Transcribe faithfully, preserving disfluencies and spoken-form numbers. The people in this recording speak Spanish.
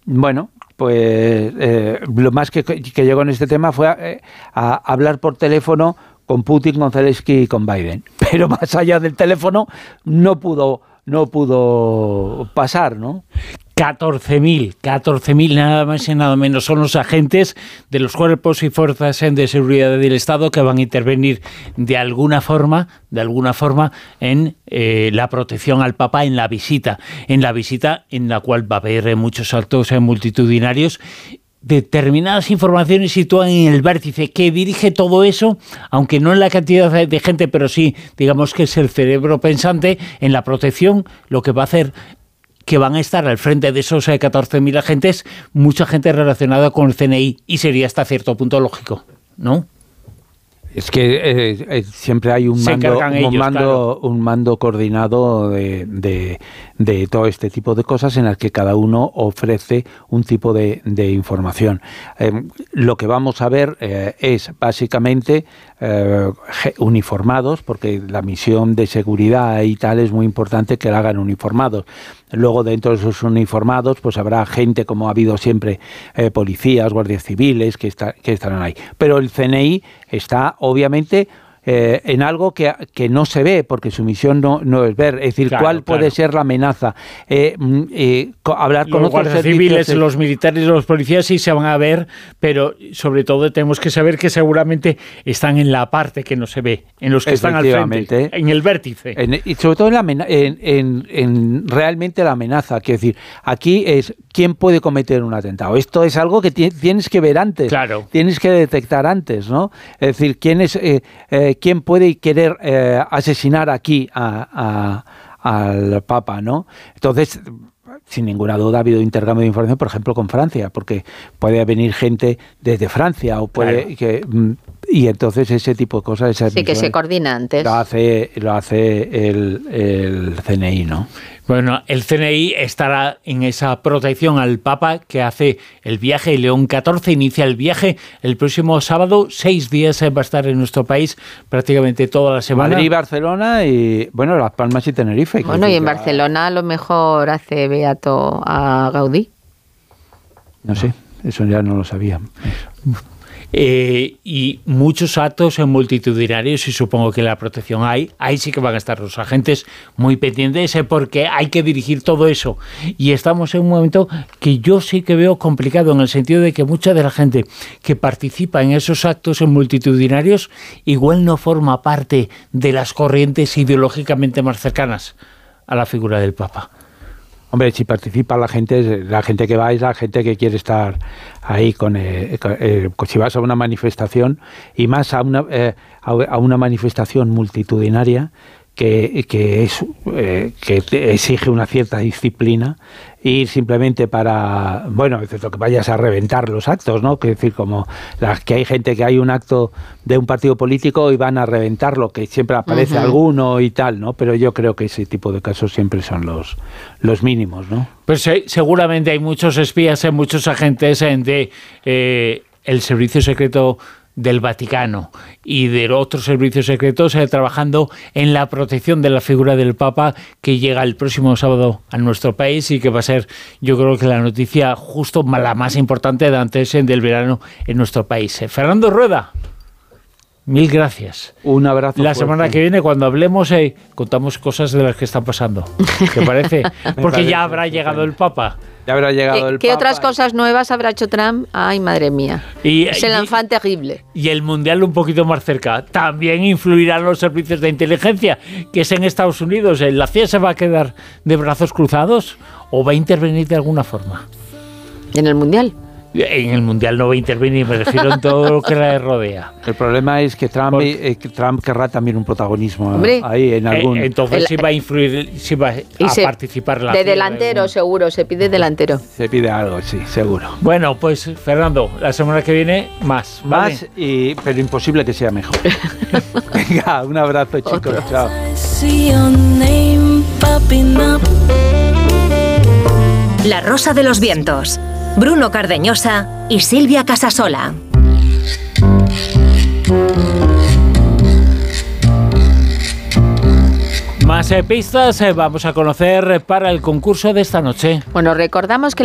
Bueno, pues eh, lo más que, que llegó en este tema fue a, a hablar por teléfono con Putin, con Zelensky y con Biden. Pero más allá del teléfono no pudo, no pudo pasar, ¿no? catorce mil, catorce mil nada más y nada menos son los agentes de los cuerpos y fuerzas de seguridad del Estado que van a intervenir de alguna forma, de alguna forma en eh, la protección al Papa, en la visita, en la visita en la cual va a haber muchos actos multitudinarios. Determinadas informaciones sitúan en el vértice que dirige todo eso, aunque no en la cantidad de gente, pero sí, digamos que es el cerebro pensante en la protección, lo que va a hacer que van a estar al frente de esos eh, catorce mil agentes, mucha gente relacionada con el C N I, y sería hasta cierto punto lógico, ¿no? Es que eh, eh, siempre hay un mando, un, ellos, mando claro. un mando coordinado de, de, de todo este tipo de cosas en las que cada uno ofrece un tipo de, de información. Eh, lo que vamos a ver eh, es básicamente eh, uniformados, porque la misión de seguridad y tal es muy importante que la hagan uniformados. Luego, dentro de esos uniformados, pues habrá gente, como ha habido siempre, eh, policías, guardias civiles, que, está, que estarán ahí. Pero el C N I está, obviamente, eh, en algo que, que no se ve, porque su misión no, no es ver. Es decir, claro, cuál claro. puede ser la amenaza. Eh, eh, hablar con los otros guardias civiles, los militares, los policías sí se van a ver, pero sobre todo tenemos que saber que seguramente están en la parte que no se ve, en los que están al frente, en el vértice. En, y sobre todo en, la amena- en, en, en realmente la amenaza. Quiero decir, aquí es quién puede cometer un atentado. Esto es algo que t- tienes que ver antes, claro. Tienes que detectar antes, ¿no? Es decir, quién es eh, eh, quién puede querer eh, asesinar aquí a, a, al Papa, ¿no? Entonces, sin ninguna duda ha habido intercambio de información, por ejemplo, con Francia, porque puede venir gente desde Francia o puede claro. que y entonces ese tipo de cosas, esas sí, que se coordina antes. Lo hace, lo hace el, el C N I, ¿no? Bueno, el C N I estará en esa protección al Papa que hace el viaje. León catorce inicia el viaje el próximo sábado. Seis días va a estar en nuestro país prácticamente toda la semana. Madrid, Barcelona y, bueno, Las Palmas y Tenerife. Bueno, y en Barcelona a lo mejor hace beato a Gaudí. No sé, eso ya no lo sabía. Eh, y muchos actos multitudinarios, y supongo que la protección hay, ahí sí que van a estar los agentes muy pendientes, eh, porque hay que dirigir todo eso, y estamos en un momento que yo sí que veo complicado, en el sentido de que mucha de la gente que participa en esos actos multitudinarios igual no forma parte de las corrientes ideológicamente más cercanas a la figura del Papa. Hombre, si participa la gente, la gente que va es la gente que quiere estar ahí con, eh, con eh, si vas a una manifestación, y más a una eh, a una manifestación multitudinaria que, que es eh, que exige una cierta disciplina, ir simplemente para, bueno, excepto que vayas a reventar los actos, ¿no? Que decir, como las que hay gente que hay un acto de un partido político y van a reventarlo, que siempre aparece uh-huh. alguno y tal, ¿no? Pero yo creo que ese tipo de casos siempre son los, los mínimos, ¿no? Pues eh, seguramente hay muchos espías, eh, muchos agentes eh, de eh, el servicio secreto del Vaticano y de otros servicios secretos eh, trabajando en la protección de la figura del Papa, que llega el próximo sábado a nuestro país y que va a ser, yo creo que la noticia justo la más importante de antes eh, del verano en nuestro país. Eh, Fernando Rueda, mil gracias. Un abrazo. La fuerte. semana que viene, cuando hablemos, eh, contamos cosas de las que están pasando. ¿Te parece? Porque parece, ya habrá llegado el Papa. Ya habrá llegado el ¿Qué Papa. otras cosas nuevas habrá hecho Trump? Ay, madre mía. Y, es el enfant terrible. Y el Mundial un poquito más cerca. También influirán los servicios de inteligencia, que es en Estados Unidos. ¿La C I A se va a quedar de brazos cruzados o va a intervenir de alguna forma? ¿En el Mundial? En el Mundial no va a intervenir, me refiero en todo lo que la rodea. El problema es que Trump, Porque, eh, que Trump querrá también un protagonismo Hombre, ahí en algún... Eh, entonces el, sí va a influir, sí va a se, participar la de delantero, de seguro, se pide delantero. Se pide algo, sí, seguro. Bueno, pues Fernando, la semana que viene más. ¿vale? Más, y, pero imposible que sea mejor. Venga, un abrazo, chicos. Otro. Chao. La Rosa de los Vientos. Bruno Cardeñosa y Silvia Casasola. Más eh, pistas eh, vamos a conocer para el concurso de esta noche. Bueno, recordamos que